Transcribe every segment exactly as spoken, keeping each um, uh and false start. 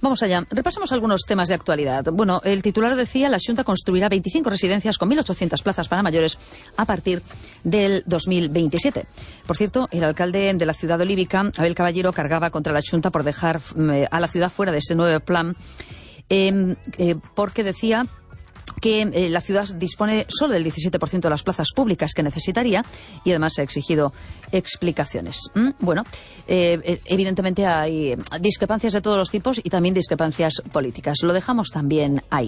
Vamos allá. Repasamos algunos temas de actualidad. Bueno, el titular decía, la Xunta construirá veinticinco residencias con mil ochocientas plazas para mayores a partir del dos mil veintisiete. Por cierto, el alcalde de la ciudad olívica, Abel Caballero, cargaba contra la Xunta por dejar eh, a la ciudad fuera de ese nuevo plan, eh, eh, porque decía que eh, la ciudad dispone solo del diecisiete por ciento de las plazas públicas que necesitaría y además ha exigido explicaciones. ¿Mm? Bueno, eh, evidentemente hay discrepancias de todos los tipos y también discrepancias políticas. Lo dejamos también ahí.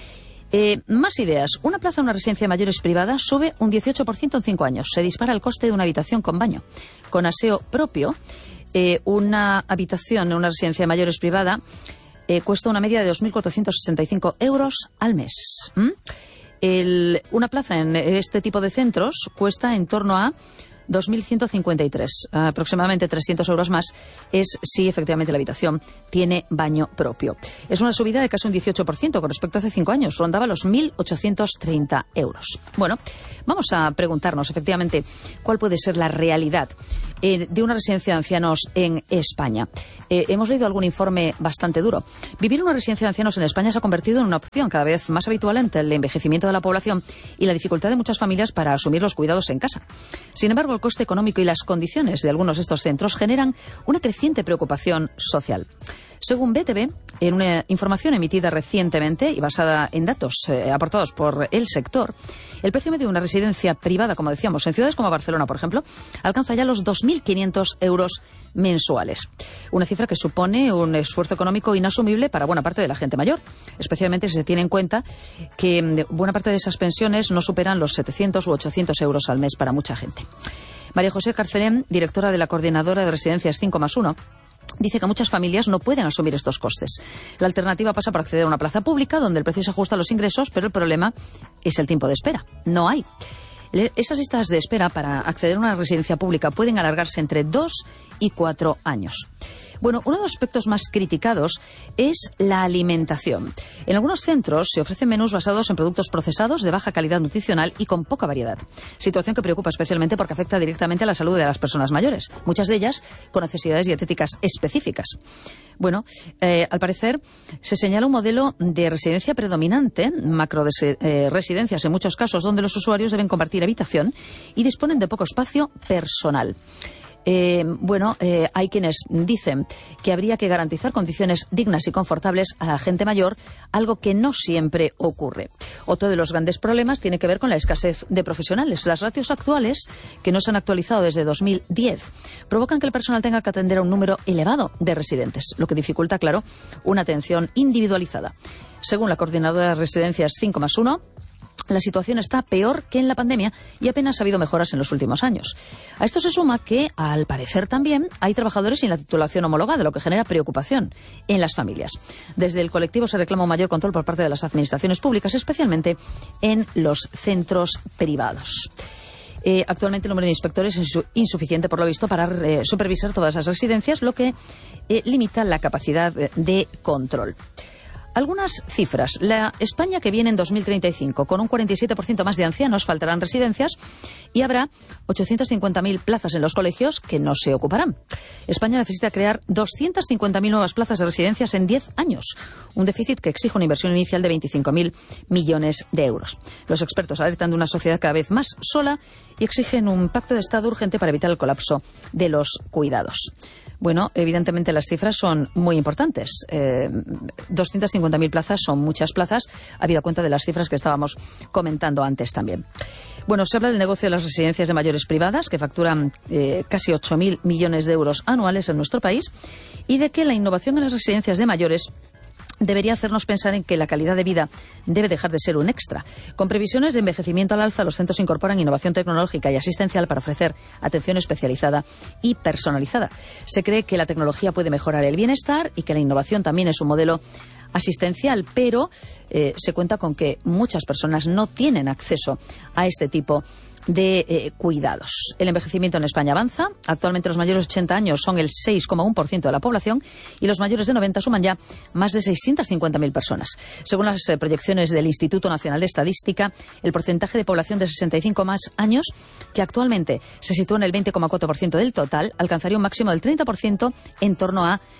Eh, más ideas. Una plaza en una residencia de mayores privada sube un dieciocho por ciento en cinco años. Se dispara el coste de una habitación con baño. Con aseo propio, eh, una habitación en una residencia de mayores privada Eh, cuesta una media de dos mil cuatrocientos sesenta y cinco euros al mes. ¿Mm? El, una plaza en este tipo de centros cuesta en torno a dos mil ciento cincuenta y tres, aproximadamente trescientos euros más, es si efectivamente la habitación tiene baño propio. Es una subida de casi un dieciocho por ciento con respecto a hace cinco años, rondaba los mil ochocientos treinta euros. Bueno, vamos a preguntarnos efectivamente cuál puede ser la realidad eh, de una residencia de ancianos en España. Eh, hemos leído algún informe bastante duro. Vivir en una residencia de ancianos en España se ha convertido en una opción cada vez más habitual ante el envejecimiento de la población y la dificultad de muchas familias para asumir los cuidados en casa. Sin embargo, el coste económico y las condiciones de algunos de estos centros generan una creciente preocupación social. Según B T V, en una información emitida recientemente y basada en datos eh, aportados por el sector, el precio medio de una residencia privada, como decíamos, en ciudades como Barcelona, por ejemplo, alcanza ya los dos mil quinientos euros mensuales. Una cifra que supone un esfuerzo económico inasumible para buena parte de la gente mayor, especialmente si se tiene en cuenta que buena parte de esas pensiones no superan los setecientos u ochocientos euros al mes para mucha gente. María José Carcelén, directora de la Coordinadora de Residencias cinco más uno, dice que muchas familias no pueden asumir estos costes. La alternativa pasa por acceder a una plaza pública donde el precio se ajusta a los ingresos, pero el problema es el tiempo de espera. No hay. Esas listas de espera para acceder a una residencia pública pueden alargarse entre dos y cuatro años. Bueno, uno de los aspectos más criticados es la alimentación. En algunos centros se ofrecen menús basados en productos procesados de baja calidad nutricional y con poca variedad. Situación que preocupa especialmente porque afecta directamente a la salud de las personas mayores, muchas de ellas con necesidades dietéticas específicas. Bueno, eh, al parecer se señala un modelo de residencia predominante, macro eh, residencias en muchos casos, donde los usuarios deben compartir habitación y disponen de poco espacio personal. Eh, bueno, eh, hay quienes dicen que habría que garantizar condiciones dignas y confortables a la gente mayor, algo que no siempre ocurre. Otro de los grandes problemas tiene que ver con la escasez de profesionales. Las ratios actuales, que no se han actualizado desde dos mil diez, provocan que el personal tenga que atender a un número elevado de residentes, lo que dificulta, claro, una atención individualizada. Según la Coordinadora de Residencias cinco más uno, la situación está peor que en la pandemia y apenas ha habido mejoras en los últimos años. A esto se suma que, al parecer también, hay trabajadores sin la titulación homologada, lo que genera preocupación en las familias. Desde el colectivo se reclama un mayor control por parte de las administraciones públicas, especialmente en los centros privados. Eh, actualmente el número de inspectores es insuficiente, por lo visto, para eh, supervisar todas esas residencias, lo que eh, limita la capacidad de control. Algunas cifras. La España que viene en dos mil treinta y cinco, con un cuarenta y siete por ciento más de ancianos, faltarán residencias y habrá ochocientas cincuenta mil plazas en los colegios que no se ocuparán. España necesita crear doscientas cincuenta mil nuevas plazas de residencias en diez años, un déficit que exige una inversión inicial de veinticinco mil millones de euros. Los expertos alertan de una sociedad cada vez más sola y exigen un pacto de Estado urgente para evitar el colapso de los cuidados. Bueno, evidentemente las cifras son muy importantes. Eh, doscientas cincuenta mil plazas son muchas plazas, habida cuenta de las cifras que estábamos comentando antes también. Bueno, se habla del negocio de las residencias de mayores privadas, que facturan eh, casi ocho mil millones de euros anuales en nuestro país, y de que la innovación en las residencias de mayores debería hacernos pensar en que la calidad de vida debe dejar de ser un extra. Con previsiones de envejecimiento al alza, los centros incorporan innovación tecnológica y asistencial para ofrecer atención especializada y personalizada. Se cree que la tecnología puede mejorar el bienestar y que la innovación también es un modelo asistencial, pero eh, se cuenta con que muchas personas no tienen acceso a este tipo de eh, cuidados. El envejecimiento en España avanza. Actualmente los mayores de ochenta años son el seis coma uno por ciento de la población y los mayores de noventa suman ya más de seiscientas cincuenta mil personas. Según las eh, proyecciones del Instituto Nacional de Estadística, el porcentaje de población de sesenta y cinco más años, que actualmente se sitúa en el veinte coma cuatro por ciento del total, alcanzaría un máximo del treinta por ciento en torno a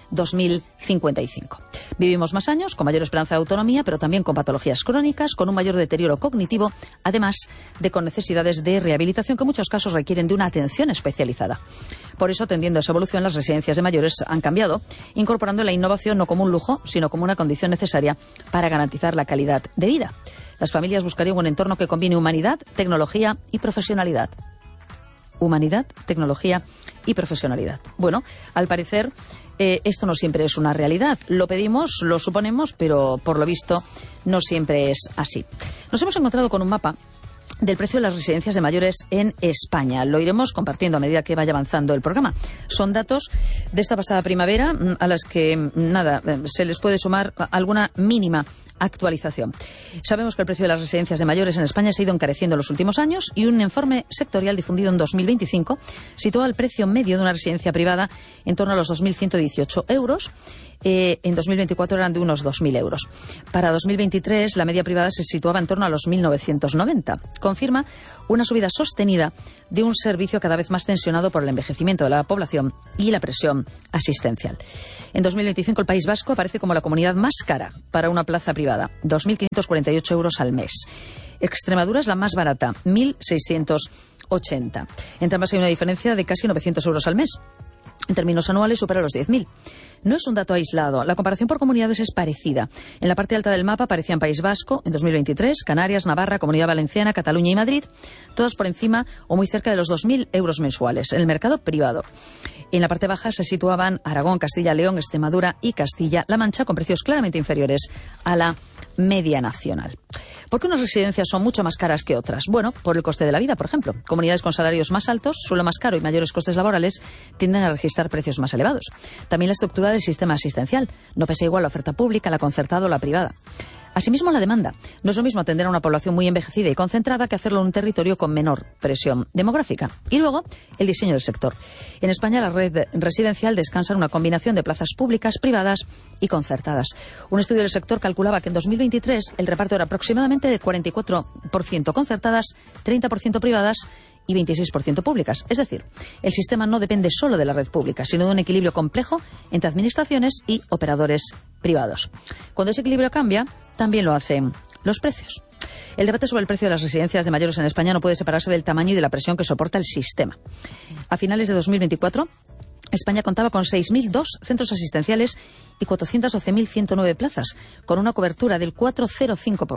dos mil cincuenta y cinco. Vivimos más años, con mayor esperanza de autonomía, pero también con patologías crónicas, con un mayor deterioro cognitivo, además de con necesidades de rehabilitación que en muchos casos requieren de una atención especializada. Por eso, atendiendo a esa evolución, las residencias de mayores han cambiado, incorporando la innovación no como un lujo, sino como una condición necesaria para garantizar la calidad de vida. Las familias buscarían un entorno que combine humanidad, tecnología y profesionalidad. Humanidad, tecnología y profesionalidad. Bueno, al parecer eh, esto no siempre es una realidad. Lo pedimos, lo suponemos, pero por lo visto no siempre es así. Nos hemos encontrado con un mapa del precio de las residencias de mayores en España. Lo iremos compartiendo a medida que vaya avanzando el programa. Son datos de esta pasada primavera a las que, nada, se les puede sumar alguna mínima actualización. Sabemos que el precio de las residencias de mayores en España se ha ido encareciendo en los últimos años y un informe sectorial difundido en dos mil veinticinco sitúa el precio medio de una residencia privada en torno a los dos mil ciento dieciocho euros. Eh, en dos mil veinticuatro eran de unos dos mil euros. Para dos mil veintitrés la media privada se situaba en torno a los mil novecientos noventa. Confirma una subida sostenida de un servicio cada vez más tensionado por el envejecimiento de la población y la presión asistencial. En dos mil veinticinco el País Vasco aparece como la comunidad más cara para una plaza privada, dos mil quinientos cuarenta y ocho euros al mes. Extremadura es la más barata, mil seiscientos ochenta. Entre ambas hay una diferencia de casi novecientos euros al mes. En términos anuales supera los diez mil. No es un dato aislado. La comparación por comunidades es parecida. En la parte alta del mapa aparecían País Vasco en dos mil veintitrés, Canarias, Navarra, Comunidad Valenciana, Cataluña y Madrid, todas por encima o muy cerca de los dos mil euros mensuales. En el mercado privado. En la parte baja se situaban Aragón, Castilla, León, Extremadura y Castilla-La Mancha, con precios claramente inferiores a la media nacional. ¿Por qué unas residencias son mucho más caras que otras? Bueno, por el coste de la vida, por ejemplo. Comunidades con salarios más altos, suelo más caro y mayores costes laborales tienden a registrar precios más elevados. También la estructura del sistema asistencial. No pesa igual la oferta pública, la concertada o la privada. Asimismo, la demanda. No es lo mismo atender a una población muy envejecida y concentrada que hacerlo en un territorio con menor presión demográfica. Y luego, el diseño del sector. En España, la red residencial descansa en una combinación de plazas públicas, privadas y concertadas. Un estudio del sector calculaba que en dos mil veintitrés el reparto era aproximadamente de cuarenta y cuatro por ciento concertadas, treinta por ciento privadas y veintiséis por ciento públicas. Es decir, el sistema no depende solo de la red pública, sino de un equilibrio complejo entre administraciones y operadores privados. Cuando ese equilibrio cambia, también lo hacen los precios. El debate sobre el precio de las residencias de mayores en España no puede separarse del tamaño y de la presión que soporta el sistema. A finales de dos mil veinticuatro, España contaba con seis mil dos centros asistenciales y cuatrocientos doce mil ciento nueve plazas, con una cobertura del cuatro coma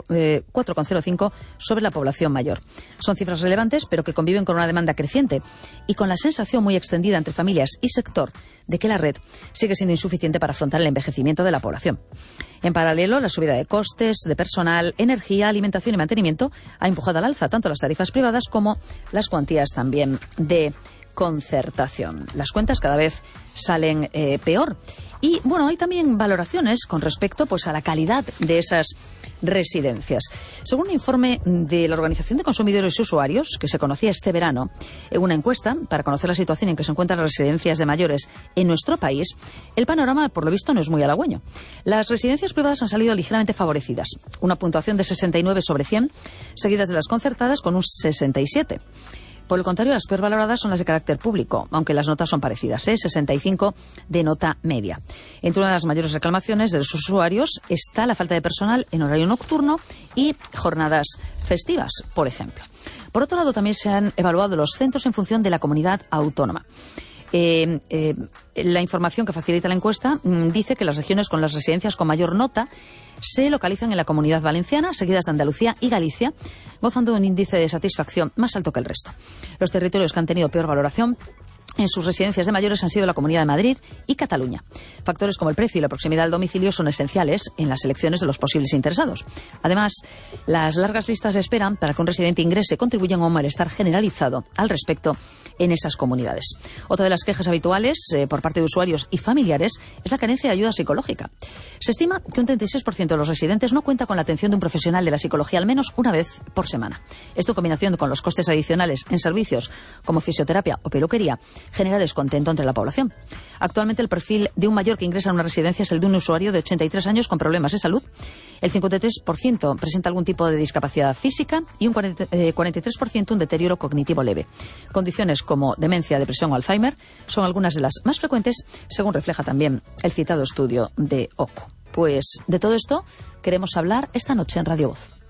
cero cinco sobre la población mayor. Son cifras relevantes, pero que conviven con una demanda creciente y con la sensación muy extendida entre familias y sector de que la red sigue siendo insuficiente para afrontar el envejecimiento de la población. En paralelo, la subida de costes, de personal, energía, alimentación y mantenimiento ha empujado al alza tanto las tarifas privadas como las cuantías también de concertación. Las cuentas cada vez salen eh, peor. Y bueno, hay también valoraciones con respecto pues a la calidad de esas residencias. Según un informe de la Organización de Consumidores y Usuarios, que se conocía este verano, en una encuesta para conocer la situación en que se encuentran las residencias de mayores en nuestro país, el panorama, por lo visto, no es muy halagüeño. Las residencias privadas han salido ligeramente favorecidas. Una puntuación de sesenta y nueve sobre cien, seguidas de las concertadas con un sesenta y siete. Por el contrario, las peor valoradas son las de carácter público, aunque las notas son parecidas, ¿eh? sesenta y cinco de nota media. Entre una de las mayores reclamaciones de los usuarios está la falta de personal en horario nocturno y jornadas festivas, por ejemplo. Por otro lado, también se han evaluado los centros en función de la comunidad autónoma. Eh, eh, la información que facilita la encuesta mmm, dice que las regiones con las residencias con mayor nota se localizan en la Comunidad Valenciana, seguidas de Andalucía y Galicia, gozando de un índice de satisfacción más alto que el resto. Los territorios que han tenido peor valoración en sus residencias de mayores han sido la Comunidad de Madrid y Cataluña. Factores como el precio y la proximidad al domicilio son esenciales en las elecciones de los posibles interesados. Además, las largas listas de espera para que un residente ingrese contribuyen a un malestar generalizado al respecto en esas comunidades. Otra de las quejas habituales eh, por parte de usuarios y familiares es la carencia de ayuda psicológica. Se estima que un treinta y seis por ciento de los residentes no cuenta con la atención de un profesional de la psicología al menos una vez por semana. Esto, en combinación con los costes adicionales en servicios como fisioterapia o peluquería, genera descontento entre la población. Actualmente el perfil de un mayor que ingresa en una residencia es el de un usuario de ochenta y tres años con problemas de salud. El cincuenta y tres por ciento presenta algún tipo de discapacidad física y un cuarenta y tres por ciento un deterioro cognitivo leve. Condiciones como demencia, depresión o Alzheimer son algunas de las más frecuentes, según refleja también el citado estudio de O C U. Pues de todo esto queremos hablar esta noche en Radio Voz.